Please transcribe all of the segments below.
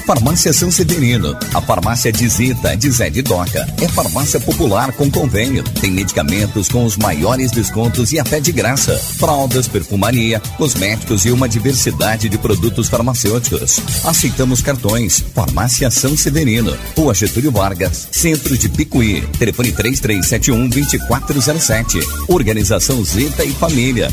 Farmácia São Severino, a farmácia de Zita, de Zé de Doca. É farmácia popular com convênio. Tem medicamentos com os maiores descontos e até de graça. Fraldas, perfumaria, cosméticos e uma diversidade de produtos farmacêuticos. Aceitamos cartões. Farmácia São Severino, Rua Getúlio Vargas, Centro de Picuí. Telefone 3371-2407. Organização Zita e Família.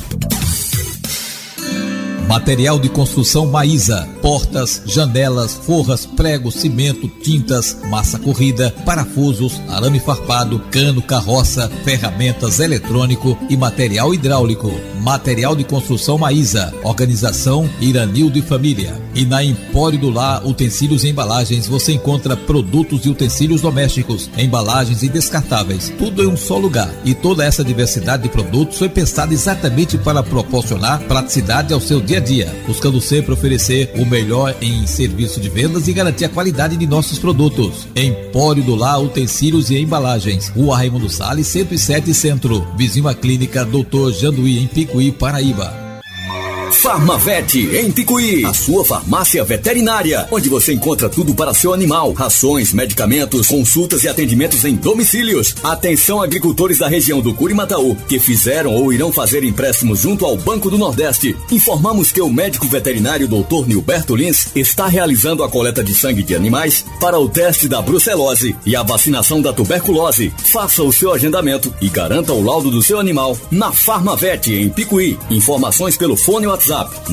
Material de construção Maísa, portas, janelas, forras, pregos, cimento, tintas, massa corrida, parafusos, arame farpado, cano, carroça, ferramentas, eletrônico e material hidráulico. Material de construção Maísa, organização Iranildo e Família. E na Empório do Lar, utensílios e embalagens, você encontra produtos e utensílios domésticos, embalagens e descartáveis, tudo em um só lugar. E toda essa diversidade de produtos foi pensada exatamente para proporcionar praticidade ao seu dia a dia, buscando sempre oferecer o melhor em serviço de vendas e garantir a qualidade de nossos produtos. Empório do Lar, utensílios e embalagens, Rua Raimundo Salles, 107 Centro, vizinho à Clínica Dr. Janduí, em Picuí, Paraíba. Farmavet, em Picuí, a sua farmácia veterinária, onde você encontra tudo para seu animal, rações, medicamentos, consultas e atendimentos em domicílios. Atenção agricultores da região do Curimataú, que fizeram ou irão fazer empréstimos junto ao Banco do Nordeste. Informamos que o médico veterinário Dr. Nilberto Lins está realizando a coleta de sangue de animais para o teste da brucelose e a vacinação da tuberculose. Faça o seu agendamento e garanta o laudo do seu animal na Farmavet, em Picuí. Informações pelo fone WhatsApp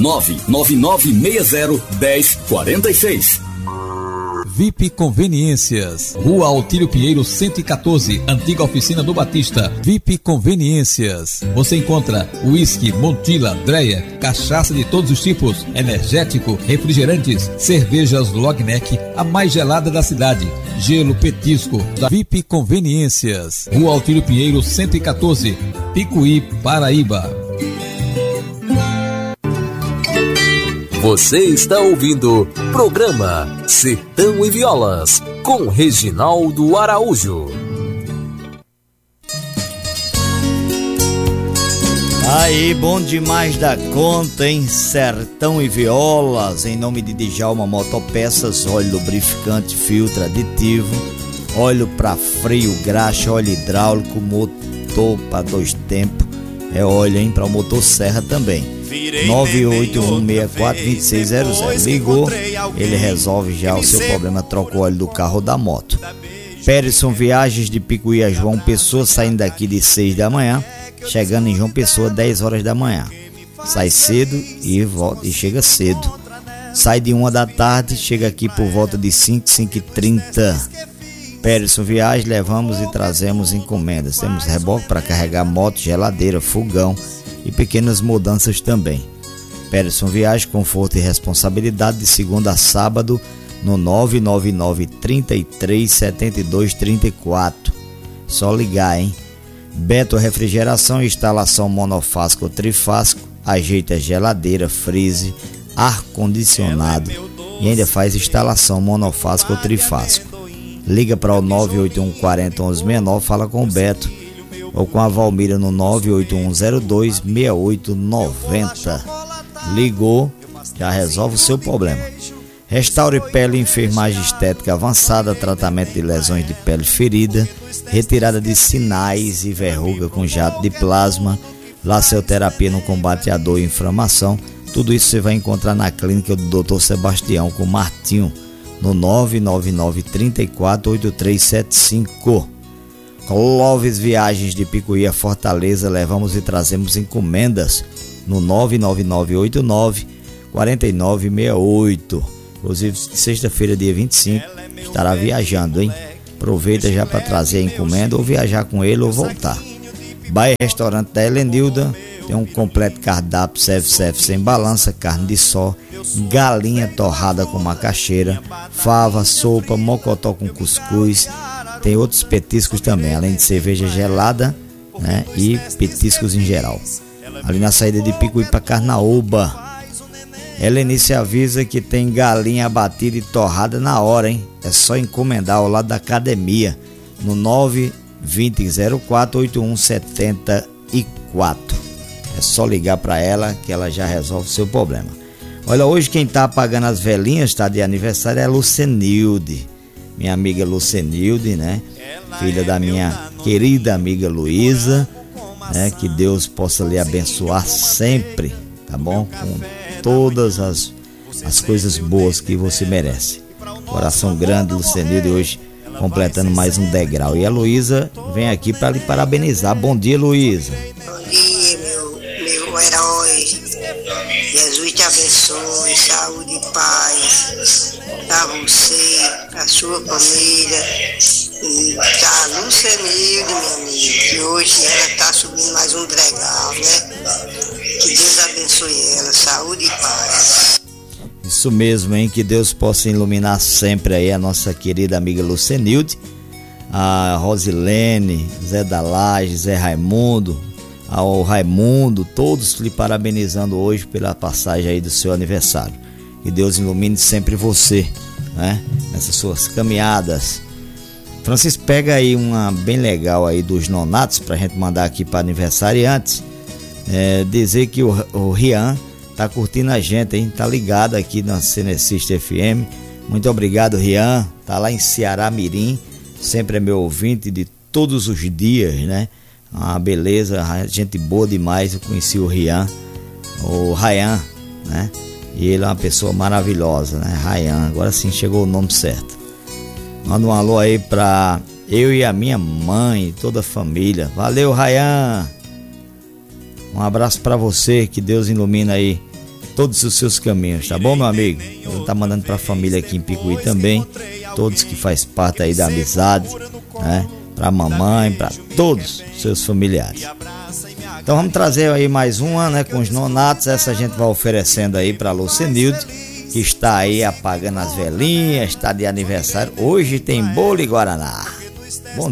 999601046. VIP Conveniências, Rua Altílio Pinheiro 114, antiga oficina do Batista. VIP Conveniências, você encontra uísque, Montila, Dreia, cachaça de todos os tipos, energético, refrigerantes, cervejas Logneck, a mais gelada da cidade, gelo, petisco. Da VIP Conveniências, Rua Altílio Pinheiro 114, Picuí, Paraíba. Você está ouvindo programa Sertão e Violas, com Reginaldo Araújo. Aí, bom demais da conta, hein? Sertão e Violas, em nome de Djalma Motopeças, óleo lubrificante, filtro aditivo, óleo para freio, graxa, óleo hidráulico, motor para 2 tempos, é óleo, hein? Para o motor serra também. 981642600. Ligou, ele resolve já o seu problema, troca o óleo do carro ou da moto. Perisson Viagens de Picuí a João Pessoa, saindo daqui de 6 da manhã, chegando em João Pessoa 10 horas da manhã. Sai cedo e volta, e chega cedo. Sai de 1 da tarde, chega aqui por volta de 5h30. Perisson Viagens, levamos e trazemos encomendas. Temos reboque para carregar moto, geladeira, fogão e pequenas mudanças também. Perisson Viagem, conforto e responsabilidade, de segunda a sábado no 999-33-72-34. Só ligar, hein? Beto Refrigeração, instalação monofásico ou trifásico, ajeita geladeira, freezer, ar-condicionado e ainda faz instalação monofásico ou trifásico. Liga para o 981401169, fala com o Beto ou com a Valmira no 981026890. Ligou, já resolve o seu problema. Restaure Pele, enfermagem estética avançada, tratamento de lesões de pele ferida, retirada de sinais e verruga com jato de plasma, laceoterapia no combate à dor e inflamação. Tudo isso você vai encontrar na clínica do Dr. Sebastião com Martinho no 999-348375. Clóvis Viagens de Picuí a Fortaleza, levamos e trazemos encomendas no 99989-4968. Inclusive, sexta-feira, dia 25, estará viajando, hein? Aproveita já para trazer a encomenda ou viajar com ele ou voltar. Bahia Restaurante da Helenilda tem um completo cardápio, serve sem balança, carne de sol, galinha torrada com macaxeira, fava, sopa, mocotó com cuscuz. Tem outros petiscos também, além de cerveja gelada, né, e petiscos em geral. Ali na saída de Picuí para Carnaúba. Helenice avisa que tem galinha abatida e torrada na hora, hein? É só encomendar ao lado da academia no 920048174. É só ligar para ela que ela já resolve o seu problema. Olha, hoje quem tá apagando as velhinhas, está de aniversário, é a Lucenilde, minha amiga Lucenilde, né? Filha da minha querida amiga Luísa, né? Que Deus possa lhe abençoar sempre, tá bom? Com todas as coisas boas que você merece. Coração grande, Lucenilde, hoje completando mais um degrau. E a Luísa vem aqui para lhe parabenizar. Bom dia, Luísa. Bom dia, meu herói. Jesus te abençoe, saúde e paz a você, a sua família. E a Lucenilde, minha amiga, que hoje ela está subindo mais um degrau, né? Que Deus abençoe ela, saúde e paz. Isso mesmo, hein? Que Deus possa iluminar sempre aí a nossa querida amiga Lucenilde, a Rosilene, Zé da Laje, Zé Raimundo, ao Raimundo, todos lhe parabenizando hoje pela passagem aí do seu aniversário. Que Deus ilumine sempre você, né? Nessas suas caminhadas. Francisco, pega aí uma bem legal aí dos Nonatos pra gente mandar aqui para aniversário. E antes, dizer que o Rian tá curtindo a gente, hein? Tá ligado aqui na Cenecista FM. Muito obrigado, Rian. Tá lá em Ceará Mirim. Sempre é meu ouvinte de todos os dias, né? Uma beleza, gente boa demais. Eu conheci o Rian, o Rayan, né? E ele é uma pessoa maravilhosa, né? Rayan, agora sim chegou o nome certo. Manda um alô aí pra eu e a minha mãe e toda a família. Valeu, Rayan! Um abraço pra você, que Deus ilumina aí todos os seus caminhos, tá bom, meu amigo? Ele tá mandando pra família aqui em Picuí também, todos que faz parte aí da amizade, né? Pra mamãe, pra todos os seus familiares. Então vamos trazer aí mais uma, né? Com os Nonatos, essa a gente vai oferecendo aí pra Lucenilde, que está aí apagando as velhinhas, está de aniversário. Hoje tem bolo e guaraná.